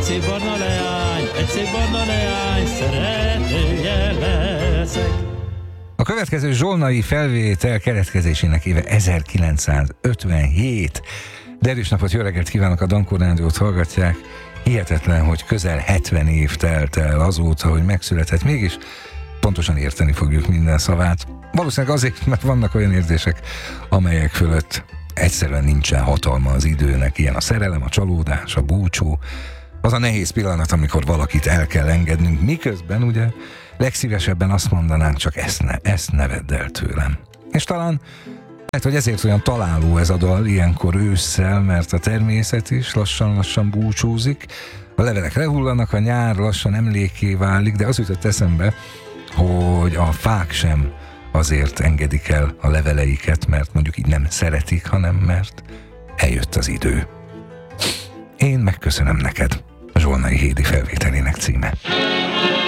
szép barna leány, egy szép barna leány, szeretője leszek. A következő zsolnai felvétel keletkezésének éve 1957. Derűs napot, jó reggelt kívánok, a Dankó Rádiót hallgatják. Hihetetlen, hogy közel 70 év telt el azóta, hogy megszületett, mégis pontosan érteni fogjuk minden szavát. Valószínűleg azért, mert vannak olyan érzések, amelyek fölött egyszerűen nincsen hatalma az időnek. Ilyen a szerelem, a csalódás, a búcsú, az a nehéz pillanat, amikor valakit el kell engednünk, miközben ugye legszívesebben azt mondanánk, csak ezt ne vedd el tőlem. És talán lehet, hogy ezért olyan találó ez a dal ilyenkor ősszel, mert a természet is lassan-lassan búcsúzik, a levelek lehullanak, a nyár lassan emlékké válik, de az jutott eszembe, hogy a fák sem azért engedik el a leveleiket, mert mondjuk így nem szeretik, hanem mert eljött az idő. Én megköszönöm neked, a Zsolnai Hédi felvételének címe.